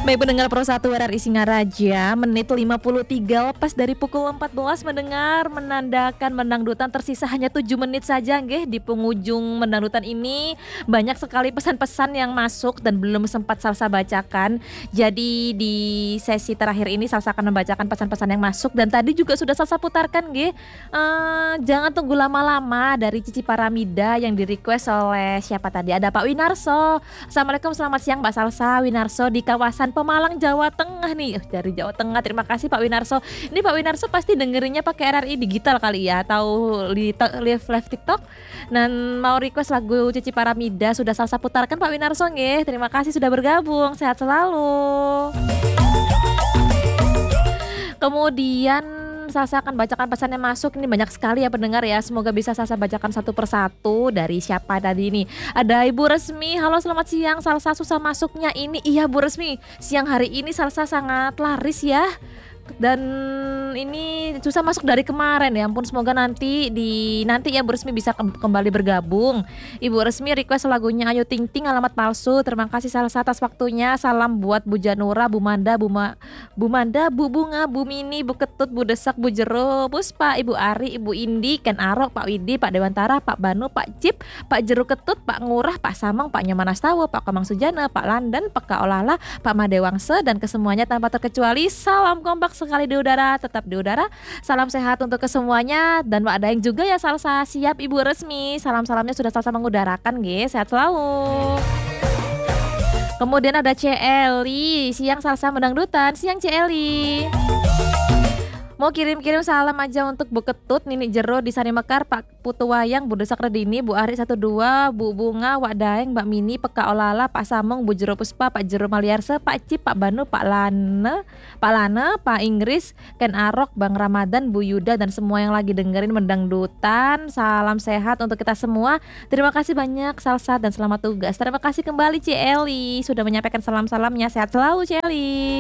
Baik pendengar Pro 1 RRI Singaraja, menit 53 lepas dari pukul 14 mendengar menandakan mendangdutan tersisa hanya 7 menit saja nggih. Di penghujung mendangdutan ini banyak sekali pesan-pesan yang masuk dan belum sempat Salsa bacakan. Jadi di sesi terakhir ini Salsa akan membacakan pesan-pesan yang masuk dan tadi juga sudah Salsa putarkan nggih. Jangan tunggu lama-lama dari Cici Paramida yang di-request oleh siapa tadi? Ada Pak Winarso. Assalamualaikum, selamat siang Mbak Salsa. Winarso di kawasan Pemalang, Jawa Tengah nih. Dari Jawa Tengah. Terima kasih Pak Winarso. Ini Pak Winarso pasti dengerinnya pakai RRI digital kali ya, atau live TikTok. Dan mau request lagu Cici Paramida sudah Salsa putarkan Pak Winarso nggih. Terima kasih sudah bergabung. Sehat selalu. Kemudian Salsa akan bacakan pesan yang masuk. Ini banyak sekali ya pendengar ya. Semoga bisa Salsa bacakan satu persatu. Dari siapa tadi ini? Ada Ibu Resmi. Halo selamat siang. Salsa susah masuknya ini. Iya Bu Resmi, siang hari ini Salsa sangat laris ya. Dan ini susah masuk dari kemarin ya ampun, semoga nanti ya Bu Resmi bisa kembali bergabung. Ibu Resmi request lagunya Ayu Ting Ting Alamat Palsu. Terima kasih Salsa atas waktunya. Salam buat Bu Janura, Bu Manda, Bu Manda, Bu Bunga, Bu Mini, Bu Ketut, Bu Desak, Bu Jero, Puspa, Ibu Ari, Ibu Indi, Ken Arok, Pak Widi, Pak Dewantara, Pak Banu, Pak Cip, Pak Jeru Ketut, Pak Ngurah, Pak Samang, Pak Nyamanastawa, Pak Komang Sujana, Pak Landan, Pak Kaolala, Pak Madewangse, dan kesemuanya tanpa terkecuali. Salam kompak sekali di udara, tetap di udara. Salam sehat untuk kesemuanya. Dan Pak Daeng juga ya Salsa. Siap Ibu Resmi. Salam-salamnya sudah Salsa mengudarakan nggih. Sehat selalu. Kemudian ada Celi. Siang Salsa mendangdutan. Siang Celi. Mau kirim-kirim salam aja untuk Bu Ketut, Nini Jero di Sari Mekar, Pak Putu Wayang, Bu Desak Redini, Bu Ari 12, Bu Bunga, Wak Daeng, Mbak Mini, Peka Olala, Pak Samong, Bu Jero Puspa, Pak Jero Maliarse, Pak Cip, Pak Banu, Pak Lane, Pak Inggris, Ken Arok, Bang Ramadan, Bu Yuda, dan semua yang lagi dengerin mendangdutan. Salam sehat untuk kita semua. Terima kasih banyak Salsa dan selamat tugas. Terima kasih kembali Celi sudah menyampaikan salam-salamnya. Sehat selalu Celi.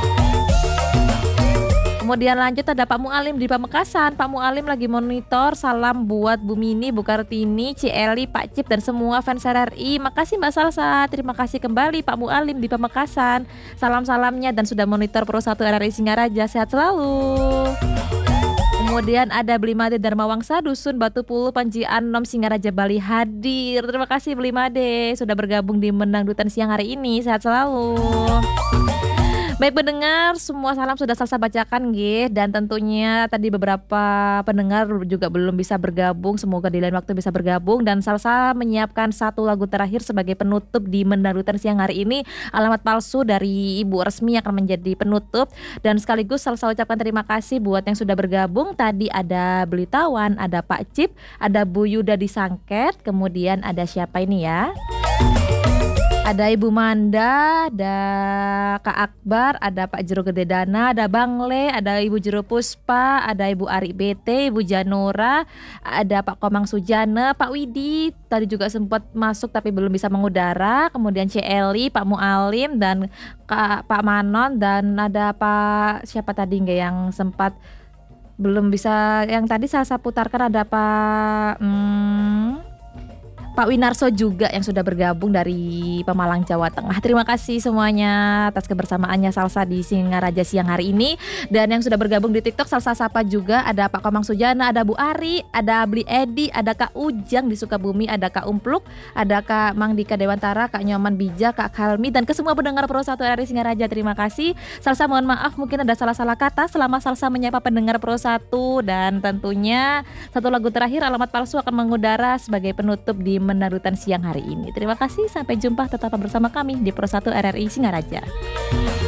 Kemudian lanjut ada Pak Mualim di Pamekasan. Pak Mualim lagi monitor. Salam buat Bu Mini, Bu Kartini, Celi, Pak Cip, dan semua fans RRI. Makasih Mbak Salsa. Terima kasih kembali Pak Mualim di Pamekasan. Salam-salamnya dan sudah monitor Pro 1 RRI Singaraja. Sehat selalu. Kemudian ada Blimade Dharmawangsa, Dusun Batu Pulu, Panji Anom, Singaraja, Bali hadir. Terima kasih Blimade sudah bergabung di Mendangdutan siang hari ini. Sehat selalu. Baik pendengar, semua salam sudah Salsa bacakan nggih, dan tentunya tadi beberapa pendengar juga belum bisa bergabung, semoga di lain waktu bisa bergabung. Dan Salsa menyiapkan satu lagu terakhir sebagai penutup di Mendangdutan siang hari ini. Alamat Palsu dari Ibu Resmi akan menjadi penutup, dan sekaligus Salsa ucapkan terima kasih buat yang sudah bergabung. Tadi ada Belitawan, ada Pak Cip, ada Bu Yuda di Sangket, kemudian ada siapa ini ya? Ada Ibu Manda, ada Kak Akbar, ada Pak Jero Gede Dana, ada Bang Le, ada Ibu Jero Puspa, ada Ibu Ari BT, Ibu Janura, ada Pak Komang Sujana, Pak Widi tadi juga sempat masuk tapi belum bisa mengudara. Kemudian Celi, Pak Mualim, dan Pak Manon, dan ada Pak siapa tadi nggak yang sempat belum bisa, yang tadi saya putarkan ada Pak Winarso juga yang sudah bergabung dari Pemalang, Jawa Tengah. Terima kasih semuanya atas kebersamaannya Salsa di Singaraja siang hari ini. Dan yang sudah bergabung di TikTok Salsa sapa juga ada Pak Komang Sujana, ada Bu Ari, ada Bli Edi, ada Kak Ujang di Sukabumi, ada Kak Umpluk, ada Kak Mang Dika Dewantara, Kak Nyoman Bija, Kak Kalmi, dan ke semua pendengar Pro 1 RRI Singaraja. Terima kasih. Salsa mohon maaf mungkin ada salah-salah kata selama Salsa menyapa pendengar Pro 1, dan tentunya satu lagu terakhir Alamat Palsu akan mengudara sebagai penutup di Mendangdutan siang hari ini. Terima kasih, sampai jumpa, tetap bersama kami di Pro 1 RRI Singaraja.